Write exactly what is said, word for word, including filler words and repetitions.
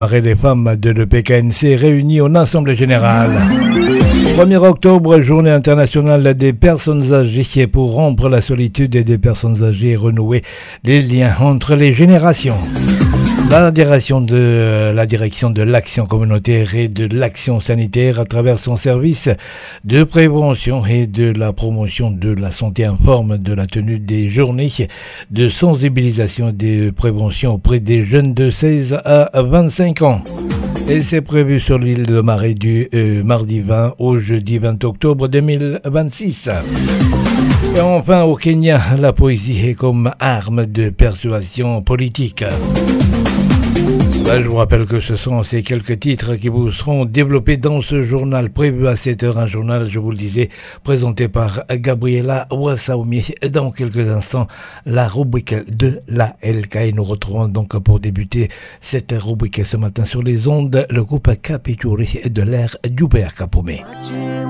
Et les femmes de l'E P K N C réunies en Assemblée Générale. premier octobre, journée internationale des personnes âgées pour rompre la solitude des personnes âgées et renouer les liens entre les générations. La direction de, la direction de l'action communautaire et de l'action sanitaire à travers son service de prévention et de la promotion de la santé informe de la tenue des journées de sensibilisation et de prévention auprès des jeunes de seize à vingt-cinq ans. Et c'est prévu sur l'île de Marais du euh, mardi vingt au jeudi vingt octobre deux mille vingt-six. Et enfin, au Kenya, la poésie est comme arme de persuasion politique. Là, je vous rappelle que ce sont ces quelques titres qui vous seront développés dans ce journal prévu à sept heures. Un journal, je vous le disais, présenté par Gabriela Wassaoumi. Dans quelques instants, la rubrique de la L K. Et nous retrouvons donc pour débuter cette rubrique ce matin sur les ondes, le groupe Capituri de l'ère d'Hubert Capomé.